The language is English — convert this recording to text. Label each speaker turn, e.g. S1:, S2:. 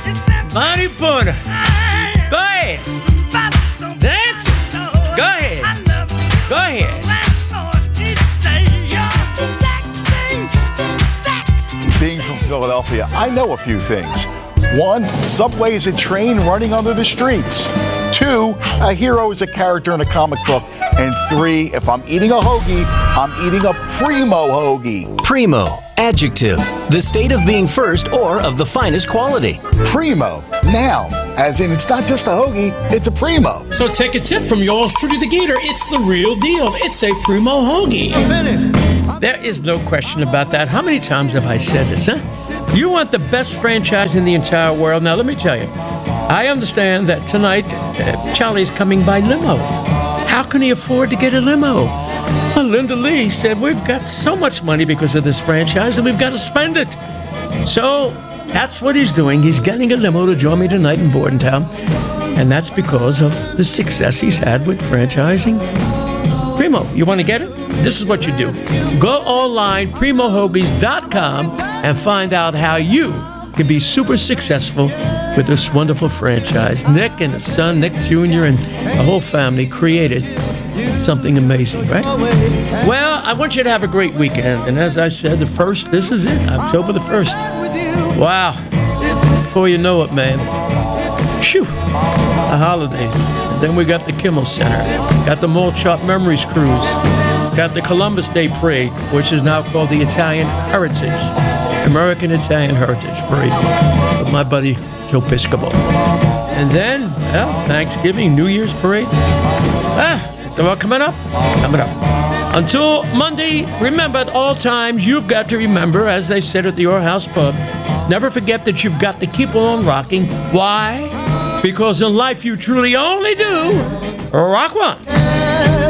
S1: Bonnie Porter. Go ahead. Dance. Go ahead. Go ahead.
S2: Being from Philadelphia, I know a few things. 1, Subway is a train running under the streets. 2, a hero is a character in a comic book. And 3, if I'm eating a hoagie, I'm eating a primo hoagie.
S3: Primo, adjective, the state of being first or of the finest quality.
S2: Primo, noun, as in it's not just a hoagie, it's a primo.
S4: So take a tip from yours truly, the Gator. It's the real deal. It's a primo hoagie.
S1: There is no question about that. How many times have I said this, huh? You want the best franchise in the entire world. Now, let me tell you, I understand that tonight Charlie's coming by limo. How can he afford to get a limo? Well, Linda Lee said, we've got so much money because of this franchise and we've got to spend it. So that's what he's doing. He's getting a limo to join me tonight in Bordentown. And that's because of the success he's had with franchising Primo. You want to get it? This is what you do. Go online, primohoagies.com, and find out how you can be super successful with this wonderful franchise. Nick and his son, Nick Jr., and the whole family created something amazing, right? Well, I want you to have a great weekend. And as I said, the 1st, this is it, October the 1st. Wow. Before you know it, man. Shoo. The holidays. And then we got the Kimmel Center. Got the Mall Chop Memories Cruise. Got the Columbus Day Parade, which is now called the Italian Heritage. American Italian Heritage Parade with my buddy Joe Piscopo. And then, well, Thanksgiving, New Year's Parade. So what coming up? Coming up. Until Monday, remember at all times, you've got to remember, as they said at the Your House Pub, never forget that you've got to keep on rocking. Why? Because in life you truly only do rock once.